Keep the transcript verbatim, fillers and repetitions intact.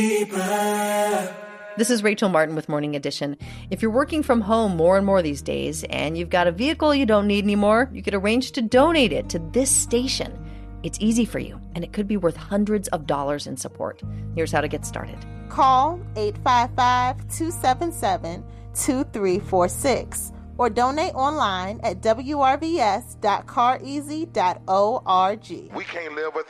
This is Rachel Martin with Morning Edition. If you're working from home more and more these days and you've got a vehicle you don't need anymore, you could arrange to donate it to this station. It's easy for you, and it could be worth hundreds of dollars in support. Here's how to get started. Call eight five five, two seven seven, two three four six or donate online at w r v s dot car easy dot org. We can't live without